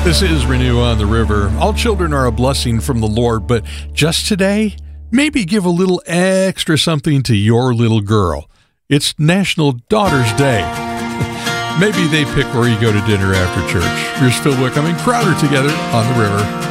This is Renew on the River. All children are a blessing from the Lord, but just today, maybe give a little extra something to your little girl. It's National Daughters Day. Maybe they pick where you go to dinner after church. Here's Phil Wickham and Crowder together on the river.